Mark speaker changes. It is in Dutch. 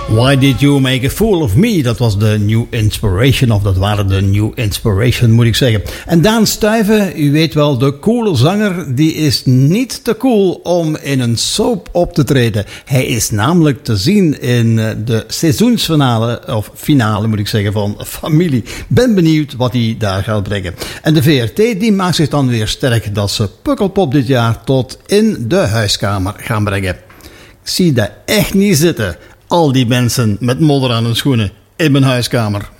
Speaker 1: Why Did You Make a Fool of Me? Dat was de New Inspiration, of dat waren de New Inspiration, moet ik zeggen. En Daan Stuyven, u weet wel, de coole zanger, die is niet te cool om in een soap op te treden. Hij is namelijk te zien in de seizoensfinale, of finale moet ik zeggen, van Familie. Ben benieuwd wat hij daar gaat brengen. En de VRT, die maakt zich dan weer sterk dat ze Pukkelpop dit jaar tot in de huiskamer gaan brengen. Ik zie dat echt niet zitten. Al die mensen met modder aan hun schoenen in mijn huiskamer.